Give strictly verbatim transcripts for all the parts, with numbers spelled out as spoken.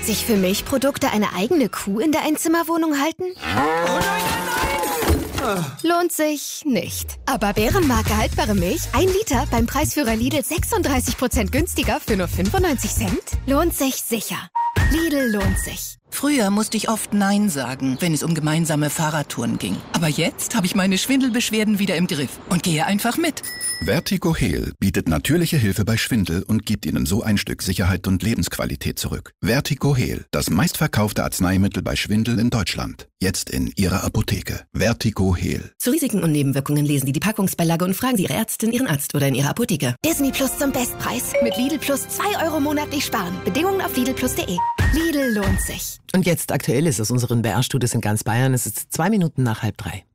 Sich für Milchprodukte eine eigene Kuh in der Einzimmerwohnung halten? Oh nein, nein, nein! Lohnt sich nicht. Aber Bärenmarke haltbare Milch, ein Liter beim Preisführer Lidl sechsunddreißig Prozent günstiger für nur fünfundneunzig Cent? Lohnt sich sicher. Lidl lohnt sich. Früher musste ich oft Nein sagen, wenn es um gemeinsame Fahrradtouren ging. Aber jetzt habe ich meine Schwindelbeschwerden wieder im Griff und gehe einfach mit. Vertigo Heal bietet natürliche Hilfe bei Schwindel und gibt Ihnen so ein Stück Sicherheit und Lebensqualität zurück. Vertigo Heal, das meistverkaufte Arzneimittel bei Schwindel in Deutschland. Jetzt in Ihrer Apotheke. Vertigo Heal. Zu Risiken und Nebenwirkungen lesen Sie die Packungsbeilage und fragen Sie Ihre Ärztin, Ihren Arzt oder in Ihrer Apotheke. Disney Plus zum Bestpreis. Mit Lidl Plus zwei Euro monatlich sparen. Bedingungen auf lidl plus punkt de. Lidl lohnt sich. Und jetzt aktuell ist aus unseren B R-Studios in ganz Bayern. Es ist zwei Minuten nach halb drei.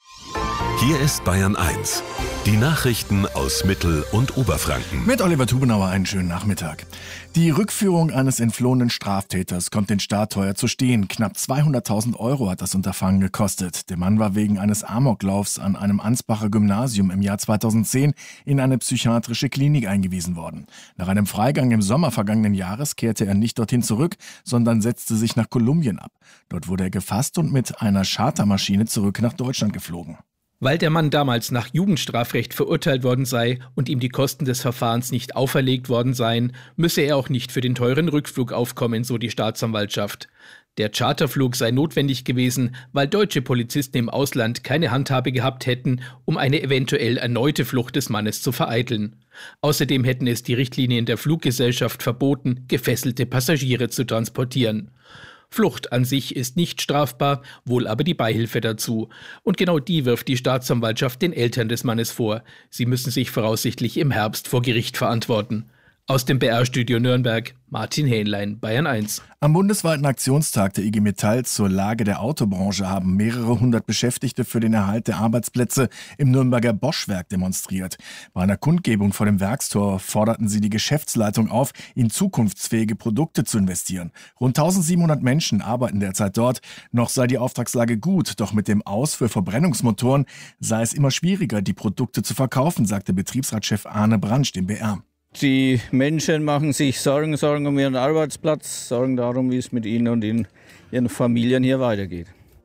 Hier ist Bayern eins. Die Nachrichten aus Mittel- und Oberfranken. Mit Oliver Tubenauer einen schönen Nachmittag. Die Rückführung eines entflohenen Straftäters kommt den Staat teuer zu stehen. Knapp zweihunderttausend Euro hat das Unterfangen gekostet. Der Mann war wegen eines Amoklaufs an einem Ansbacher Gymnasium im Jahr zweitausendzehn in eine psychiatrische Klinik eingewiesen worden. Nach einem Freigang im Sommer vergangenen Jahres kehrte er nicht dorthin zurück, sondern setzte sich nach Kolumbien ab. Dort wurde er gefasst und mit einer Chartermaschine zurück nach Deutschland geflogen. Weil der Mann damals nach Jugendstrafrecht verurteilt worden sei und ihm die Kosten des Verfahrens nicht auferlegt worden seien, müsse er auch nicht für den teuren Rückflug aufkommen, so die Staatsanwaltschaft. Der Charterflug sei notwendig gewesen, weil deutsche Polizisten im Ausland keine Handhabe gehabt hätten, um eine eventuell erneute Flucht des Mannes zu vereiteln. Außerdem hätten es die Richtlinien der Fluggesellschaft verboten, gefesselte Passagiere zu transportieren. Flucht an sich ist nicht strafbar, wohl aber die Beihilfe dazu. Und genau die wirft die Staatsanwaltschaft den Eltern des Mannes vor. Sie müssen sich voraussichtlich im Herbst vor Gericht verantworten. Aus dem B R-Studio Nürnberg, Martin Hähnlein, Bayern eins. Am bundesweiten Aktionstag der I G Metall zur Lage der Autobranche haben mehrere hundert Beschäftigte für den Erhalt der Arbeitsplätze im Nürnberger Bosch-Werk demonstriert. Bei einer Kundgebung vor dem Werkstor forderten sie die Geschäftsleitung auf, in zukunftsfähige Produkte zu investieren. Rund eintausendsiebenhundert Menschen arbeiten derzeit dort. Noch sei die Auftragslage gut, doch mit dem Aus für Verbrennungsmotoren sei es immer schwieriger, die Produkte zu verkaufen, sagte Betriebsratschef Arne Brandsch dem B R. Die Menschen machen sich Sorgen, Sorgen um ihren Arbeitsplatz, Sorgen darum, wie es mit ihnen und in ihren Familien hier weitergeht.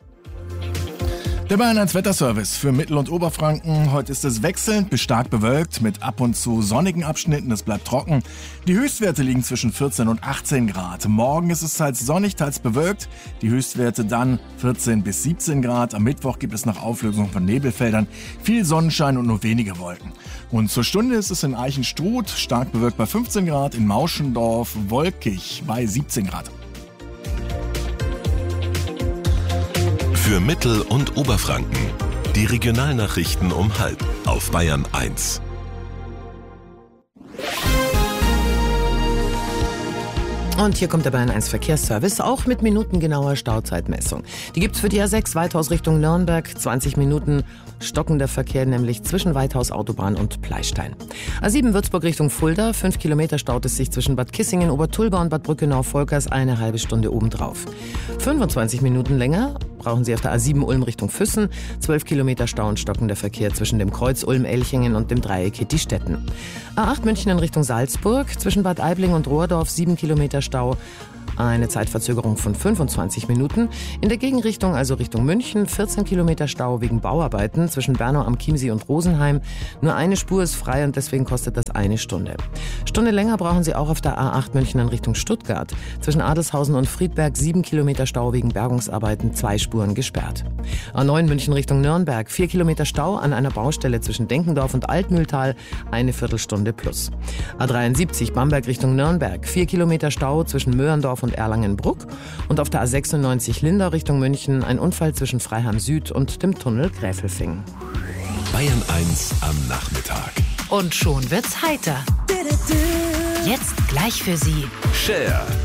Der Bayern eins Wetterservice für Mittel- und Oberfranken. Heute ist es wechselnd bis stark bewölkt mit ab und zu sonnigen Abschnitten. Es bleibt trocken. Die Höchstwerte liegen zwischen vierzehn und achtzehn Grad. Morgen ist es teils sonnig, teils bewölkt. Die Höchstwerte dann vierzehn bis siebzehn Grad. Am Mittwoch gibt es nach Auflösung von Nebelfeldern viel Sonnenschein und nur wenige Wolken. Und zur Stunde ist es in Eichenstruth stark bewölkt bei fünfzehn Grad, in Mauschendorf wolkig bei siebzehn Grad. Für Mittel- und Oberfranken. Die Regionalnachrichten um halb auf Bayern eins. Und hier kommt der Bayern eins Verkehrsservice, auch mit minutengenauer Stauzeitmessung. Die gibt's für die A sechs Weithaus Richtung Nürnberg, zwanzig Minuten stockender Verkehr, nämlich zwischen Weithaus Autobahn und Pleistein. A sieben Würzburg Richtung Fulda, fünf Kilometer staut es sich zwischen Bad Kissingen, Obertulba und Bad Brückenau-Volkers, eine halbe Stunde obendrauf. fünfundzwanzig Minuten länger brauchen Sie auf der A sieben Ulm Richtung Füssen, zwölf Kilometer Stau und stockender Verkehr zwischen dem Kreuz Ulm-Elchingen und dem Dreieck Hitti-Stetten. A acht München in Richtung Salzburg, zwischen Bad Aibling und Rohrdorf, sieben Kilometer Stau. Eine Zeitverzögerung von fünfundzwanzig Minuten. In der Gegenrichtung, also Richtung München, vierzehn Kilometer Stau wegen Bauarbeiten zwischen Bernau am Chiemsee und Rosenheim. Nur eine Spur ist frei und deswegen kostet das eine Stunde. Stunde länger brauchen Sie auch auf der A acht München in Richtung Stuttgart. Zwischen Adelshausen und Friedberg sieben Kilometer Stau wegen Bergungsarbeiten, zwei Spuren gesperrt. A neun München Richtung Nürnberg, vier Kilometer Stau an einer Baustelle zwischen Denkendorf und Altmühltal, eine Viertelstunde plus. A dreiundsiebzig Bamberg Richtung Nürnberg, vier Kilometer Stau zwischen Möhrendorf und Erlangen-Bruck und auf der A sechsundneunzig Lindau Richtung München ein Unfall zwischen Freiham Süd und dem Tunnel Gräfelfing. Bayern eins am Nachmittag. Und schon wird's heiter. Jetzt gleich für Sie Share